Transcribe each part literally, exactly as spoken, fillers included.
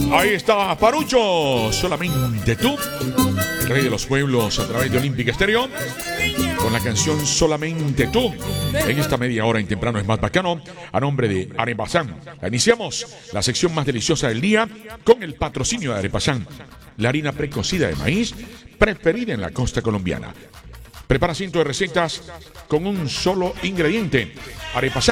Ahí está Parucho, solamente tú, rey de los pueblos a través de Olímpica Estéreo, con la canción Solamente tú. En esta media hora en Temprano es más bacano, a nombre de Arepazán. Iniciamos la sección más deliciosa del día con el patrocinio de Arepazán, la harina precocida de maíz preferida en la costa colombiana. Prepara cientos de recetas con un solo ingrediente. Arepazán.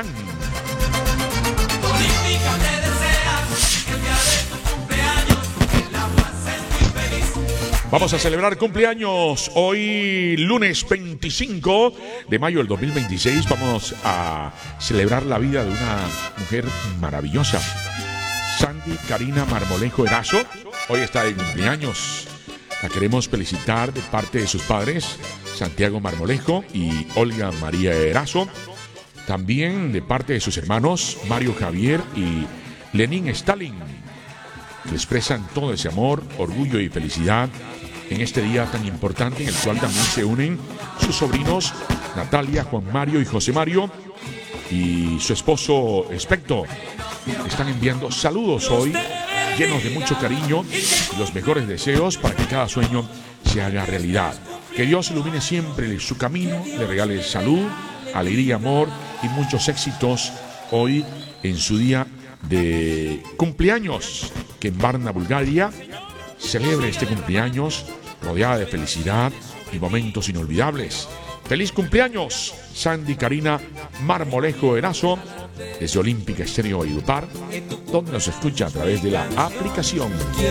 Vamos a celebrar cumpleaños hoy, lunes veinticinco de mayo del dos mil veintiséis. Vamos a celebrar la vida de una mujer maravillosa, Sandy Karina Marmolejo Erazo. Hoy está de cumpleaños. La queremos felicitar de parte de sus padres, Santiago Marmolejo y Olga María Erazo. También de parte de sus hermanos, Mario Javier y Lenín Stalin, que expresan todo ese amor, orgullo y felicidad en este día tan importante, en el cual también se unen sus sobrinos Natalia, Juan Mario y José Mario y su esposo Especto. Están enviando saludos hoy llenos de mucho cariño y los mejores deseos para que cada sueño se haga realidad. Que Dios ilumine siempre su camino, le regale salud, alegría, amor y muchos éxitos hoy en su día de cumpleaños. Que en Varna, Bulgaria, celebre este cumpleaños rodeada de felicidad y momentos inolvidables. ¡Feliz cumpleaños, Sandy Karina Marmolejo Erazo, desde Olímpica Estéreo Valledupar, donde nos escucha a través de la aplicación